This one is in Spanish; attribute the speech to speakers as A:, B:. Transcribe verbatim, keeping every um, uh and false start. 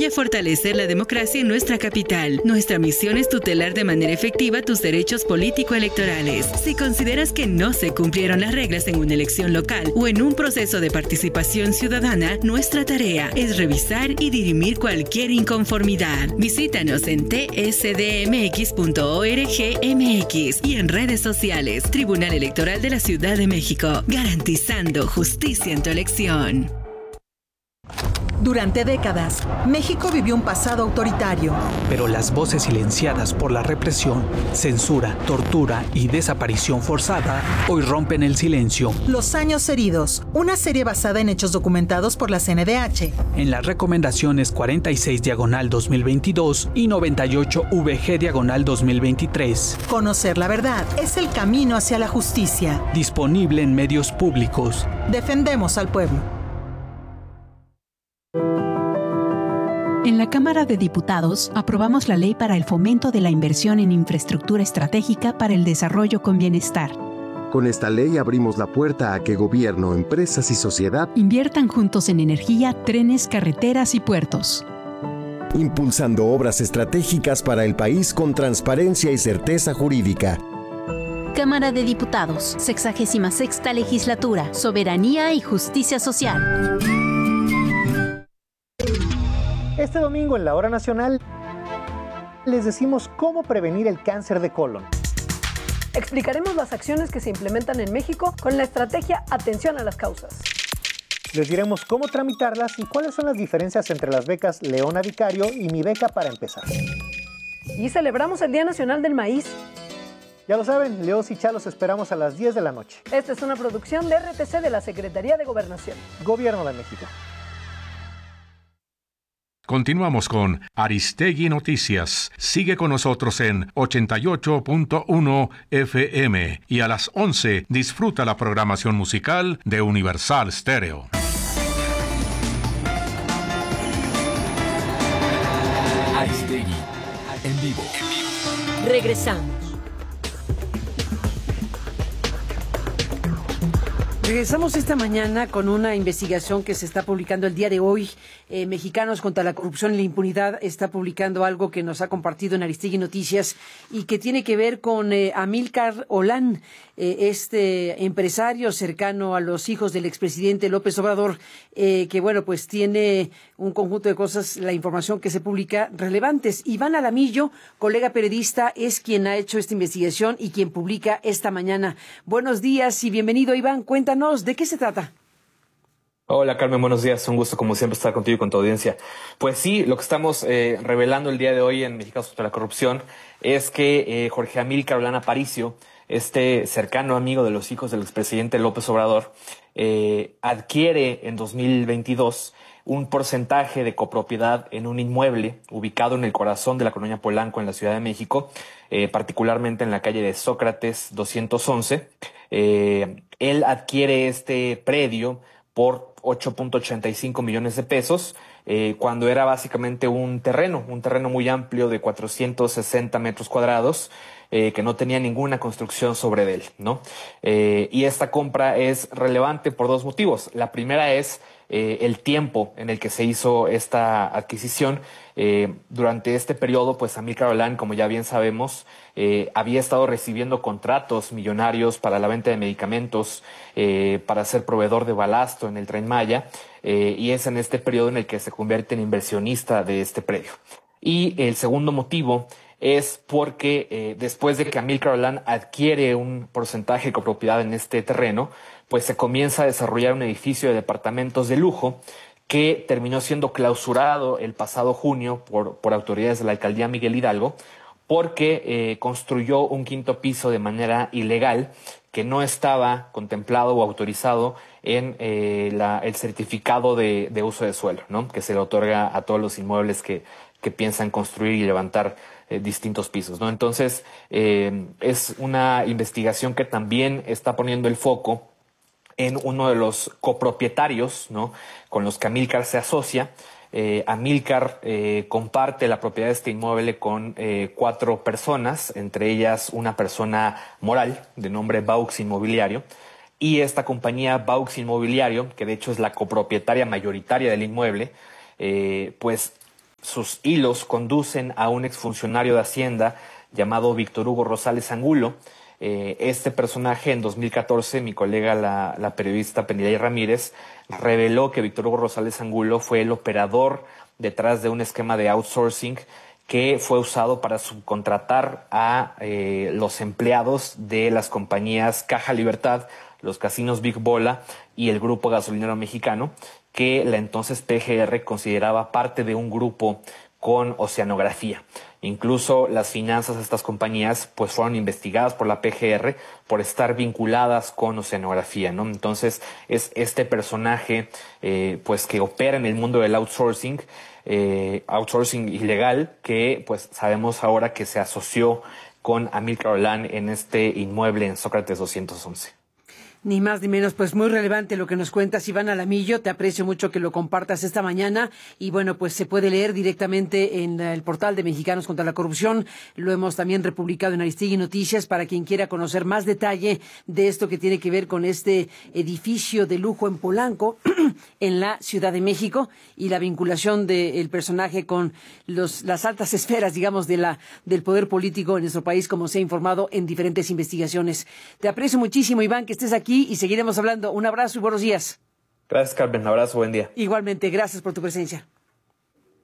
A: contribuye a fortalecer la democracia en nuestra capital. Nuestra misión es tutelar de manera efectiva tus derechos político-electorales. Si consideras que no se cumplieron las reglas en una elección local o en un proceso de participación ciudadana, nuestra tarea es revisar y dirimir cualquier inconformidad. Visítanos en t s d m x punto org m x y en redes sociales. Tribunal Electoral de la Ciudad de México, garantizando justicia en tu elección.
B: Durante décadas, México vivió un pasado autoritario.
C: Pero las voces silenciadas por la represión, censura, tortura y desaparición forzada hoy rompen el silencio.
B: Los años heridos, una serie basada en hechos documentados por la C N D H.
C: En las recomendaciones cuarenta y seis diagonal dos mil veintidós y noventa y ocho V G diagonal dos mil veintitrés.
B: Conocer la verdad es el camino hacia la justicia.
C: Disponible en medios públicos.
B: Defendemos al pueblo.
D: En la Cámara de Diputados aprobamos la Ley para el Fomento de la Inversión en Infraestructura Estratégica para el Desarrollo con Bienestar.
E: Con esta ley abrimos la puerta a que gobierno, empresas y sociedad
D: inviertan juntos en energía, trenes, carreteras y puertos.
E: Impulsando obras estratégicas para el país con transparencia y certeza jurídica.
F: Cámara de Diputados, sexagésima sexta Legislatura, Soberanía y Justicia Social.
G: Este domingo en la Hora Nacional les decimos cómo prevenir el cáncer de colon.
H: Explicaremos las acciones que se implementan en México con la estrategia Atención a las Causas.
G: Les diremos cómo tramitarlas y cuáles son las diferencias entre las becas Leona Vicario y Mi Beca para Empezar.
H: Y celebramos el Día Nacional del Maíz.
G: Ya lo saben, Leos y Chalos esperamos a las diez de la noche.
H: Esta es una producción de R T C de la Secretaría de Gobernación.
G: Gobierno de México.
I: Continuamos con Aristegui Noticias. Sigue con nosotros en ochenta y ocho punto uno F M y a las once disfruta la programación musical de Universal Stereo.
J: Aristegui en vivo.
F: Regresamos.
K: Regresamos esta mañana con una investigación que se está publicando el día de hoy. Eh, Mexicanos contra la Corrupción y la Impunidad está publicando algo que nos ha compartido en Aristegui Noticias y que tiene que ver con eh, Amílcar Olán, eh, este empresario cercano a los hijos del expresidente López Obrador, eh, que bueno, pues tiene un conjunto de cosas, la información que se publica, relevantes. Iván Alamillo, colega periodista, es quien ha hecho esta investigación y quien publica esta mañana. Buenos días y bienvenido, Iván. Cuéntanos, ¿de qué se trata?
L: Hola Carmen, buenos días. Un gusto como siempre estar contigo y con tu audiencia. Pues sí, lo que estamos eh, revelando el día de hoy en Mexicanos contra la Corrupción es que eh, Jorge Amílcar Olán Aparicio, este cercano amigo de los hijos del expresidente López Obrador, eh, adquiere en dos mil veintidós un porcentaje de copropiedad en un inmueble ubicado en el corazón de la colonia Polanco en la Ciudad de México, eh, particularmente en la calle de Sócrates doscientos once. Eh, él adquiere este predio por ocho punto ochenta y cinco millones de pesos, eh, cuando era básicamente un terreno, un terreno muy amplio de cuatrocientos sesenta metros cuadrados, eh, que no tenía ninguna construcción sobre él, ¿no? Eh, y esta compra es relevante por dos motivos. La primera es eh, el tiempo en el que se hizo esta adquisición. Eh, durante este periodo, pues Amílcar Olán, como ya bien sabemos, eh, había estado recibiendo contratos millonarios para la venta de medicamentos, eh, para ser proveedor de balasto en el Tren Maya, eh, y es en este periodo en el que se convierte en inversionista de este predio. Y el segundo motivo es porque eh, después de que Amílcar Olán adquiere un porcentaje de copropiedad en este terreno, pues se comienza a desarrollar un edificio de departamentos de lujo que terminó siendo clausurado el pasado junio por, por autoridades de la alcaldía Miguel Hidalgo, porque eh, construyó un quinto piso de manera ilegal que no estaba contemplado o autorizado en eh, la, el certificado de, de uso de suelo, ¿no? Que se le otorga a todos los inmuebles que, que piensan construir y levantar eh, distintos pisos, ¿no? Entonces, eh, es una investigación que también está poniendo el foco en uno de los copropietarios, ¿no?, con los que Amílcar se asocia. Eh, Amílcar eh, comparte la propiedad de este inmueble con eh, cuatro personas, entre ellas una persona moral de nombre Baux Inmobiliario, y esta compañía Baux Inmobiliario, que de hecho es la copropietaria mayoritaria del inmueble, eh, pues sus hilos conducen a un exfuncionario de Hacienda llamado Víctor Hugo Rosales Angulo. Eh, este personaje en dos mil catorce, mi colega la, la periodista Penilei Ramírez reveló que Víctor Hugo Rosales Angulo fue el operador detrás de un esquema de outsourcing que fue usado para subcontratar a eh, los empleados de las compañías Caja Libertad, los casinos Big Bola y el Grupo Gasolinero Mexicano, que la entonces P G R consideraba parte de un grupo con oceanografía. Incluso las finanzas de estas compañías pues fueron investigadas por la P G R por estar vinculadas con oceanografía, ¿no? Entonces es este personaje eh, pues que opera en el mundo del outsourcing, eh, outsourcing ilegal, que pues sabemos ahora que se asoció con Amílcar Olan en este inmueble en Sócrates doscientos once.
K: Ni más ni menos, pues muy relevante lo que nos cuentas, Iván Alamillo. Te aprecio mucho que lo compartas esta mañana. Y bueno, pues se puede leer directamente en el portal de Mexicanos contra la Corrupción. Lo hemos también republicado en Aristegui Noticias para quien quiera conocer más detalle de esto que tiene que ver con este edificio de lujo en Polanco, en la Ciudad de México, y la vinculación del personaje con los, las altas esferas, digamos, de la, del poder político en nuestro país, como se ha informado en diferentes investigaciones. Te aprecio muchísimo, Iván, que estés aquí y seguiremos hablando. Un abrazo y buenos días.
L: Gracias, Carmen. Un abrazo, buen día.
K: Igualmente, gracias por tu presencia.